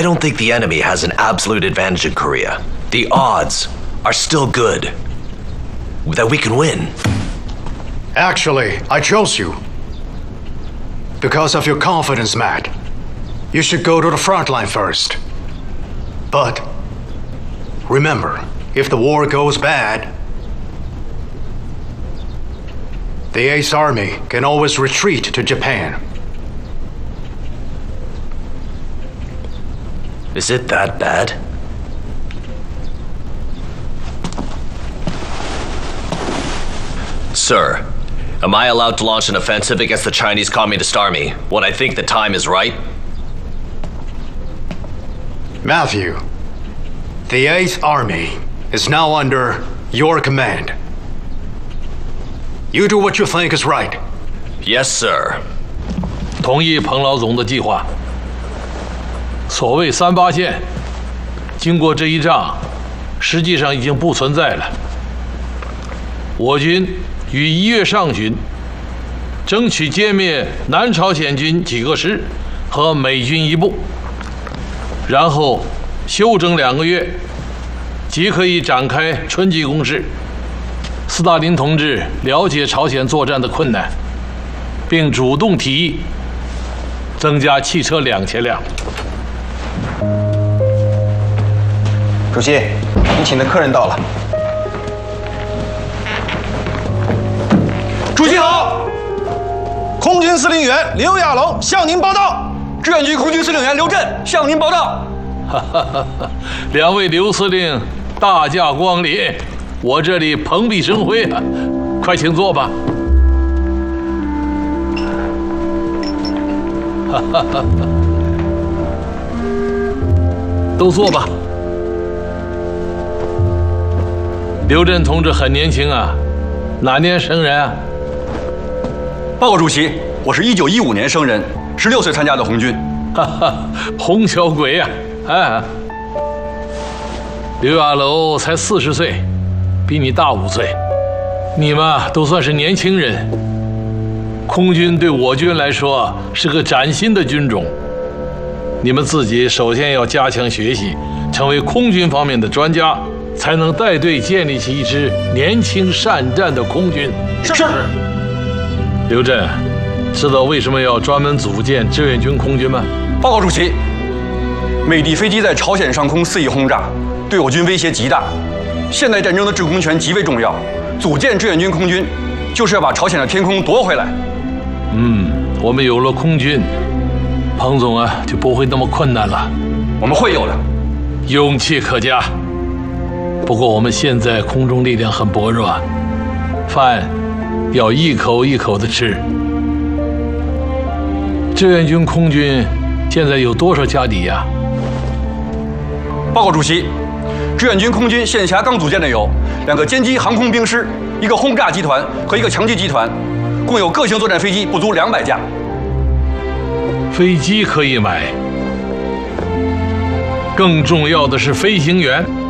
I don't think the enemy has an absolute advantage in Korea. The odds are still good that we can win. Actually, I chose you. Because of your confidence, Matt. You should go to the front line first. But remember, if the war goes bad, the 8th Army can always retreat to Japan. Is it that bad? Sir, am I allowed to launch an offensive against the Chinese Communist Army when I think the time is right? Matthew, the 8th Army is now under your command. You do what you think is right. Yes, sir. 同意彭老总的计划。所谓38线，经过这一仗，实际上已经不存在了。我军于1月上旬，争取歼灭南朝鲜军几个师和美军一部，然后休整2个月，即可以展开春季攻势。斯大林同志了解朝鲜作战的困难，并主动提议增加汽车2000辆。 主席，您请的客人到了。 主席好，空军司令员刘亚龙向您报道。志愿军空军司令员刘震向您报道。 2位刘司令大驾光临，我这里蓬荜生辉啊！快请坐吧。都坐吧。刘震同志很年轻啊，哪年生人啊？ 报告主席，我是1915年生人，16岁参加的红军。 红小鬼呀！哎，刘亚楼才40岁，比你大5岁。你们都算是年轻人。空军对我军来说是个崭新的军种，你们自己首先要加强学习，成为空军方面的专家，才能带队建立起一支年轻善战的空军。 是。 刘震，知道为什么要专门组建志愿军空军吗？ 报告主席，美帝飞机在朝鲜上空肆意轰炸，对我军威胁极大。现代战争的制空权极为重要，组建志愿军空军，就是要把朝鲜的天空夺回来。 我们有了空军，彭总啊就不会那么困难了。 我们会有的， 勇气可嘉。不过我们现在空中力量很薄弱，饭要一口一口的吃。志愿军空军现在有多少家底呀？ 报告主席，志愿军空军现辖刚组建的有2个歼击航空兵师、1个轰炸集团和1个强击集团，共有各型作战飞机不足200架。 飞机可以买，更重要的是飞行员。